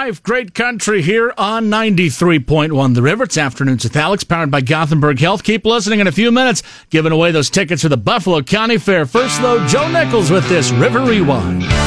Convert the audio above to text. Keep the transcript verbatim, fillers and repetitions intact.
Life, great country here on ninety-three point one The River. It's Afternoons with Alex, powered by Gothenburg Health. Keep listening in a few minutes, giving away those tickets for the Buffalo County Fair. First, though, Joe Nichols with this River Rewind.